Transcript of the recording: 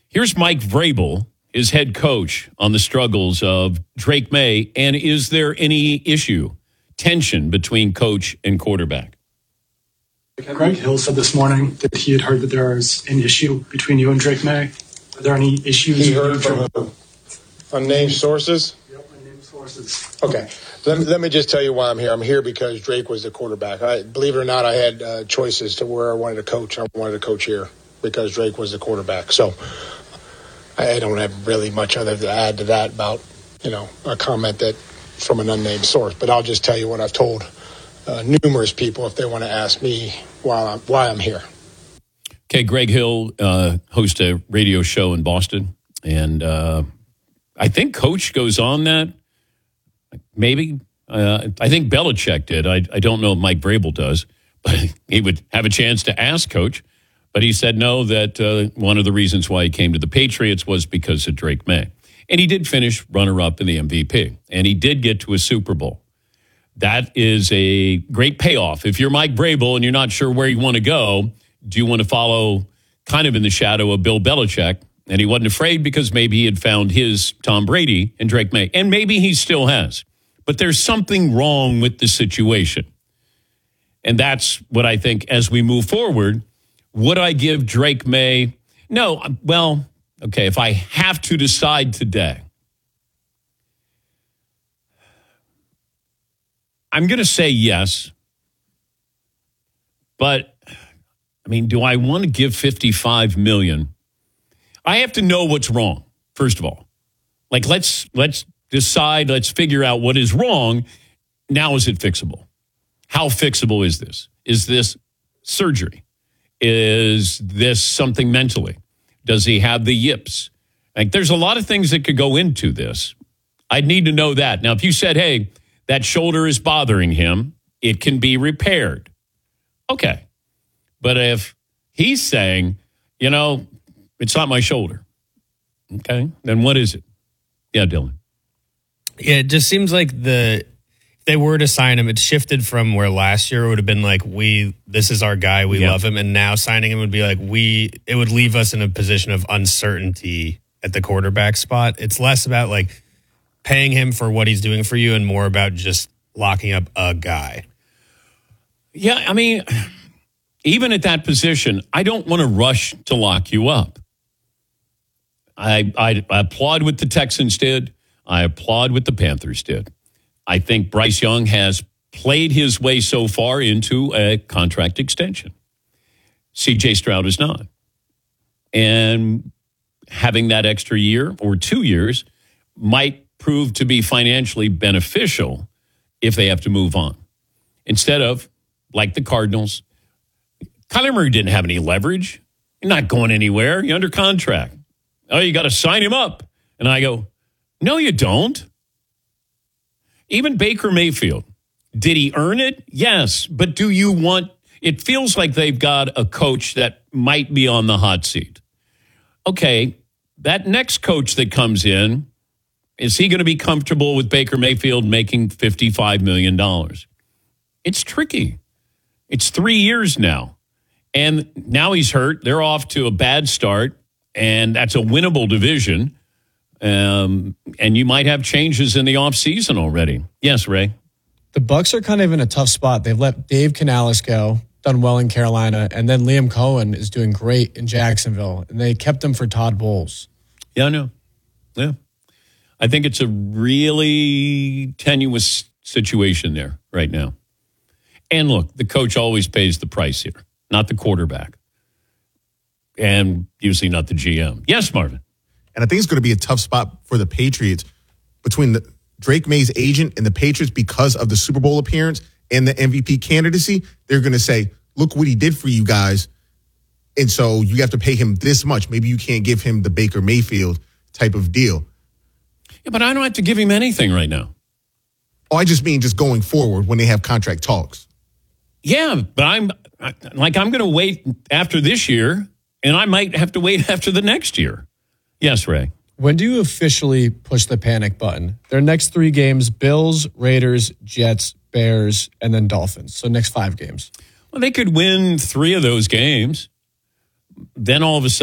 Here's Mike Vrabel, his head coach, on the struggles of Drake May. And is there any tension between coach and quarterback? Greg Hill said this morning that he had heard that there is an issue between you and Drake May. Are there any issues? He heard from unnamed sources? Yep, unnamed sources. Okay. Let me just tell you why I'm here. I'm here because Drake was the quarterback. Believe it or not, I had choices to where I wanted to coach. I wanted to coach here because Drake was the quarterback. So I don't have really much other to add to that about, a comment that from an unnamed source. But I'll just tell you what I've told numerous people if they want to ask me why I'm here. Okay, Greg Hill hosts a radio show in Boston, and I think Coach goes on that. Maybe. I think Belichick did. I don't know if Mike Vrabel does, but he would have a chance to ask Coach. But he said no, that one of the reasons why he came to the Patriots was because of Drake May. And he did finish runner-up in the MVP, and he did get to a Super Bowl. That is a great payoff. If you're Mike Vrabel and you're not sure where you want to go, do you want to follow kind of in the shadow of Bill Belichick? And he wasn't afraid because maybe he had found his Tom Brady and Drake May. And maybe he still has. But there's something wrong with the situation. And that's what I think as we move forward. Would I give Drake May? No. Well, okay, if I have to decide today, I'm going to say yes. But, do I want to give $55 million? I have to know what's wrong, first of all. Let's decide, let's figure out what is wrong. Now, is it fixable? How fixable is this? Is this surgery? Is this something mentally? Does he have the yips? There's a lot of things that could go into this. I'd need to know that. Now, if you said, hey, that shoulder is bothering him, it can be repaired. Okay. But if he's saying, it's not my shoulder, okay, then what is it? Yeah, Dylan. Yeah, it just seems like if they were to sign him, it shifted from where last year it would have been like, this is our guy, we love him, and now signing him would be like, it would leave us in a position of uncertainty at the quarterback spot. It's less about paying him for what he's doing for you and more about just locking up a guy. Yeah, even at that position, I don't want to rush to lock you up. I applaud what the Texans did. I applaud what the Panthers did. I think Bryce Young has played his way so far into a contract extension. C.J. Stroud is not. And having that extra year or 2 years might prove to be financially beneficial if they have to move on. Instead of, like the Cardinals, Kyler Murray didn't have any leverage. You're not going anywhere. You're under contract. Oh, you got to sign him up. And I go, no, you don't. Even Baker Mayfield, did he earn it? Yes. But do you want, it feels like they've got a coach that might be on the hot seat. Okay, that next coach that comes in, is he going to be comfortable with Baker Mayfield making $55 million? It's tricky. It's 3 years now. And now he's hurt. They're off to a bad start. And that's a winnable division. And you might have changes in the offseason already. Yes, Ray? The Bucs are kind of in a tough spot. They've let Dave Canales go, done well in Carolina, and then Liam Cohen is doing great in Jacksonville. And they kept him for Todd Bowles. Yeah, I know. Yeah. I think it's a really tenuous situation there right now. And look, the coach always pays the price here, not the quarterback. And usually not the GM. Yes, Marvin. And I think it's going to be a tough spot for the Patriots between Drake May's agent and the Patriots because of the Super Bowl appearance and the MVP candidacy. They're going to say, look what he did for you guys. And so you have to pay him this much. Maybe you can't give him the Baker Mayfield type of deal. Yeah, but I don't have to give him anything right now. Oh, I just mean just going forward when they have contract talks. Yeah, but I'm going to wait after this year, and I might have to wait after the next year. Yes, Ray. When do you officially push the panic button? Their next 3 games, Bills, Raiders, Jets, Bears, and then Dolphins. So next 5 games. Well, they could win 3 of those games. Then all of a sudden,